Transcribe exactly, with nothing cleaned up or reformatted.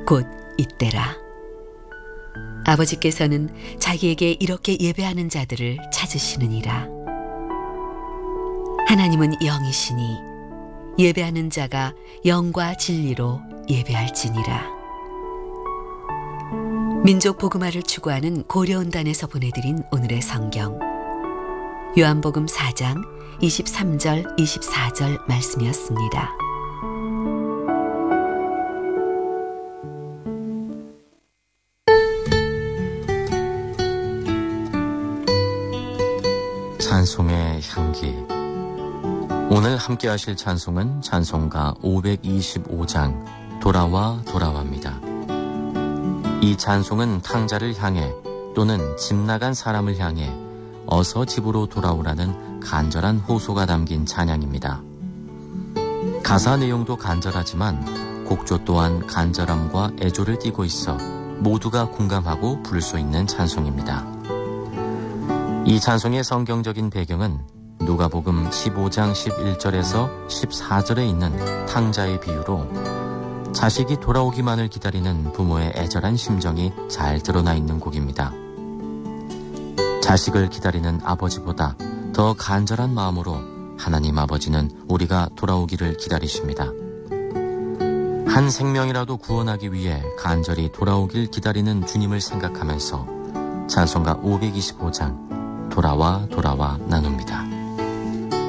곧 이때라. 아버지께서는 자기에게 이렇게 예배하는 자들을 찾으시느니라. 하나님은 영이시니 예배하는 자가 영과 진리로 예배할지니라. 민족 복음화를 추구하는 고려온단에서 보내드린 오늘의 성경, 요한복음 사 장 이십삼 절 이십사 절 말씀이었습니다. 찬송의 향기. 오늘 함께 하실 찬송은 찬송가 오백이십오 장 돌아와 돌아와입니다. 이 찬송은 탕자를 향해 또는 집 나간 사람을 향해 어서 집으로 돌아오라는 간절한 호소가 담긴 찬양입니다. 가사 내용도 간절하지만 곡조 또한 간절함과 애조를 띠고 있어 모두가 공감하고 부를 수 있는 찬송입니다. 이 찬송의 성경적인 배경은 누가복음 십오 장 십일 절에서 십사 절에 있는 탕자의 비유로 자식이 돌아오기만을 기다리는 부모의 애절한 심정이 잘 드러나 있는 곡입니다. 자식을 기다리는 아버지보다 더 간절한 마음으로 하나님 아버지는 우리가 돌아오기를 기다리십니다. 한 생명이라도 구원하기 위해 간절히 돌아오길 기다리는 주님을 생각하면서 찬송가 오백이십오 장 돌아와 돌아와 나눕니다.